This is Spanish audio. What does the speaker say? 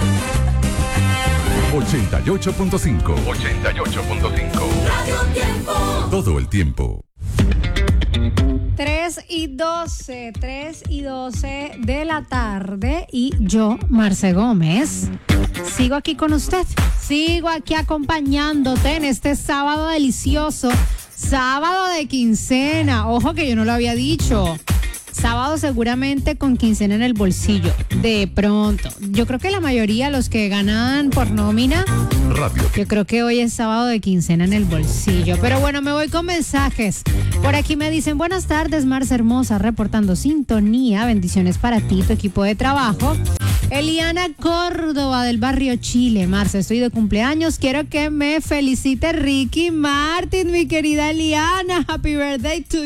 88.5. Radio Tiempo. Todo el tiempo. 3 y 12 de la tarde y yo, Marce Gómez, sigo aquí con usted, sigo aquí acompañándote en este sábado delicioso, sábado de quincena, ojo que yo no lo había dicho, sábado seguramente con quincena en el bolsillo, de pronto, yo creo que la mayoría, los que ganan por nómina, yo creo que hoy es sábado de quincena en el bolsillo. Pero bueno, me voy con mensajes. Por aquí me dicen, buenas tardes, Marce hermosa, reportando sintonía. Bendiciones para ti, tu equipo de trabajo. Eliana Córdoba del barrio Chile. Marce, estoy de cumpleaños. Quiero que me felicite Ricky Martin, mi querida Eliana. Happy birthday to